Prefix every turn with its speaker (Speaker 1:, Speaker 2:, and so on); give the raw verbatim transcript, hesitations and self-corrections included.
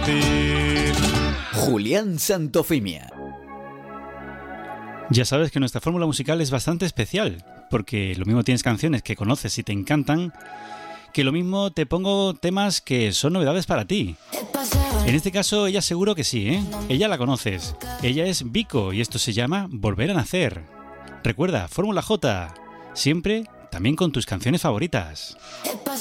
Speaker 1: sentir.
Speaker 2: Julián Santofimia.
Speaker 3: Ya sabes que nuestra fórmula musical es bastante especial, porque lo mismo tienes canciones que conoces y te encantan, que lo mismo te pongo temas que son novedades para ti. En este caso ella seguro que sí, ¿eh? Ella la conoces. Ella es Vico y esto se llama Volver a Nacer. Recuerda, Fórmula J, siempre también con tus canciones favoritas.